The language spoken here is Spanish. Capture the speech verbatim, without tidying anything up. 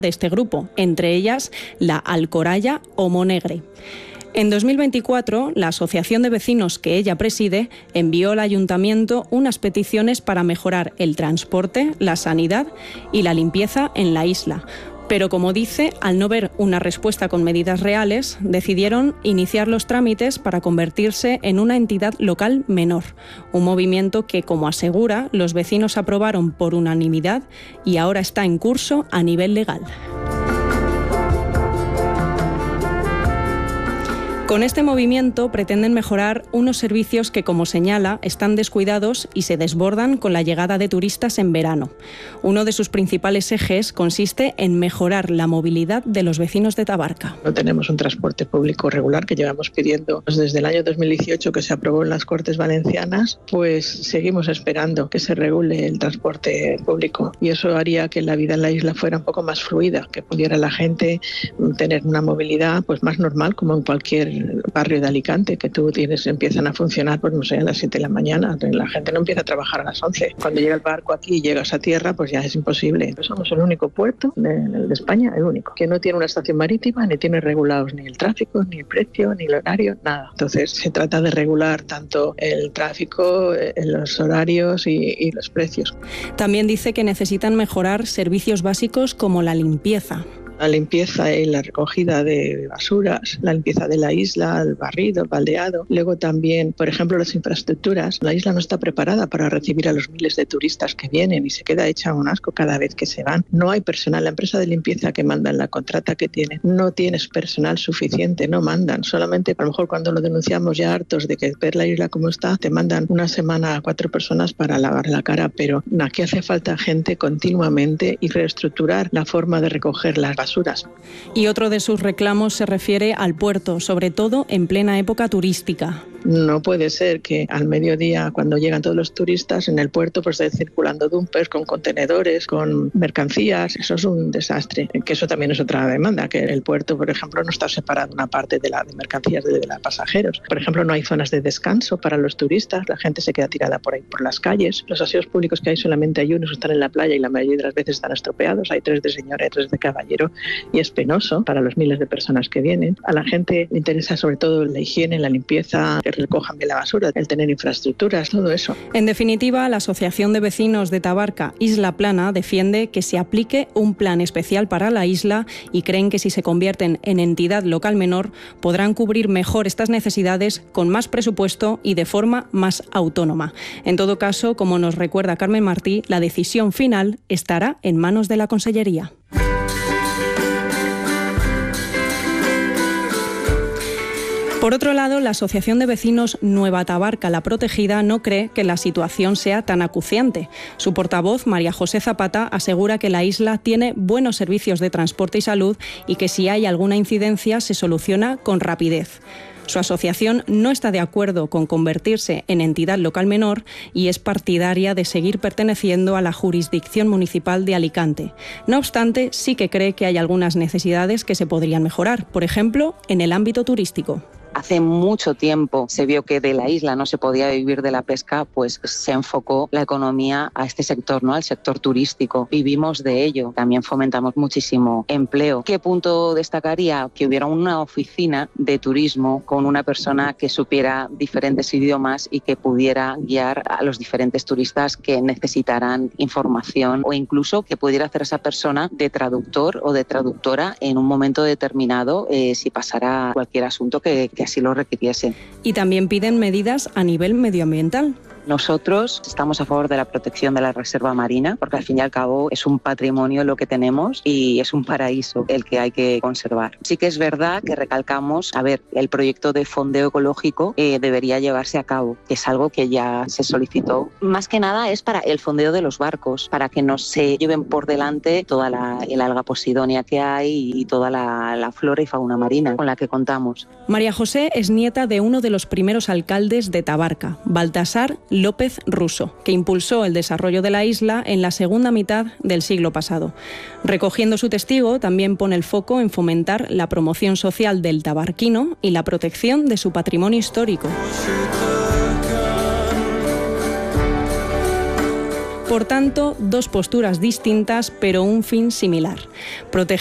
de este grupo, entre ellas la Alcoraya o Monegre. En dos mil veinticuatro, la asociación de vecinos que ella preside envió al ayuntamiento unas peticiones para mejorar el transporte, la sanidad y la limpieza en la isla. Pero, como dice, al no ver una respuesta con medidas reales, decidieron iniciar los trámites para convertirse en una entidad local menor. Un movimiento que, como asegura, los vecinos aprobaron por unanimidad y ahora está en curso a nivel legal. Con este movimiento pretenden mejorar unos servicios que, como señala, están descuidados y se desbordan con la llegada de turistas en verano. Uno de sus principales ejes consiste en mejorar la movilidad de los vecinos de Tabarca. No tenemos un transporte público regular que llevamos pidiendo desde el año dos mil dieciocho, que se aprobó en las Cortes Valencianas, pues seguimos esperando que se regule el transporte público y eso haría que la vida en la isla fuera un poco más fluida, que pudiera la gente tener una movilidad pues más normal, como en cualquier barrio de Alicante, que tú tienes, empiezan a funcionar, pues no sé, a las siete de la mañana, la gente no empieza a trabajar a las once. Cuando llega el barco aquí y llegas a tierra, pues ya es imposible. Pues somos el único puerto de, de España, el único, que no tiene una estación marítima, ni tiene regulados ni el tráfico, ni el precio, ni el horario, nada. Entonces se trata de regular tanto el tráfico, los horarios y, y los precios. También dice que necesitan mejorar servicios básicos como la limpieza. La limpieza y la recogida de basuras, la limpieza de la isla, el barrido, el baldeado. Luego también, por ejemplo, las infraestructuras. La isla no está preparada para recibir a los miles de turistas que vienen y se queda hecha un asco cada vez que se van. No hay personal. La empresa de limpieza que mandan, la contrata que tiene, no tienes personal suficiente, no mandan. Solamente, a lo mejor cuando lo denunciamos ya hartos de que ver la isla como está, te mandan una semana a cuatro personas para lavar la cara, pero aquí hace falta gente continuamente y reestructurar la forma de recoger las basuras. Y otro de sus reclamos se refiere al puerto, sobre todo en plena época turística. No puede ser que al mediodía, cuando llegan todos los turistas, en el puerto pues estén circulando dumpers con contenedores, con mercancías. Eso es un desastre, que eso también es otra demanda, que el puerto, por ejemplo, no está separado una parte de la de mercancías de, de la pasajeros. Por ejemplo, no hay zonas de descanso para los turistas, la gente se queda tirada por ahí por las calles. Los aseos públicos que hay solamente hay unos, están en la playa y la mayoría de las veces están estropeados. Hay tres de señora y tres de caballero y es penoso para los miles de personas que vienen. A la gente le interesa sobre todo la higiene, la limpieza, que recojan bien la basura, el tener infraestructuras, todo eso. En definitiva, la Asociación de Vecinos de Tabarca Isla Plana defiende que se aplique un plan especial para la isla y creen que si se convierten en entidad local menor podrán cubrir mejor estas necesidades con más presupuesto y de forma más autónoma. En todo caso, como nos recuerda Carmen Martí, la decisión final estará en manos de la Consellería. Por otro lado, la Asociación de Vecinos Nueva Tabarca La Protegida no cree que la situación sea tan acuciante. Su portavoz, María José Zapata, asegura que la isla tiene buenos servicios de transporte y salud y que si hay alguna incidencia se soluciona con rapidez. Su asociación no está de acuerdo con convertirse en entidad local menor y es partidaria de seguir perteneciendo a la jurisdicción municipal de Alicante. No obstante, sí que cree que hay algunas necesidades que se podrían mejorar, por ejemplo, en el ámbito turístico. Hace mucho tiempo se vio que de la isla no se podía vivir de la pesca, pues se enfocó la economía a este sector, ¿no? Al sector turístico. Vivimos de ello, también fomentamos muchísimo empleo. ¿Qué punto destacaría? Que hubiera una oficina de turismo con una persona que supiera diferentes idiomas y que pudiera guiar a los diferentes turistas que necesitaran información o incluso que pudiera hacer esa persona de traductor o de traductora en un momento determinado eh, si pasara cualquier asunto que, que así lo requiriese. Y también piden medidas a nivel medioambiental. Nosotros estamos a favor de la protección de la reserva marina, porque al fin y al cabo es un patrimonio lo que tenemos y es un paraíso el que hay que conservar. Sí que es verdad que recalcamos, a ver, el proyecto de fondeo ecológico eh, debería llevarse a cabo, que es algo que ya se solicitó. Más que nada es para el fondeo de los barcos, para que no se lleven por delante toda la el alga posidonia que hay y toda la, la flora y fauna marina con la que contamos. María José es nieta de uno de los primeros alcaldes de Tabarca, Baltasar López Russo, que impulsó el desarrollo de la isla en la segunda mitad del siglo pasado. Recogiendo su testigo, también pone el foco en fomentar la promoción social del tabarquino y la protección de su patrimonio histórico. Por tanto, dos posturas distintas, pero un fin similar: proteger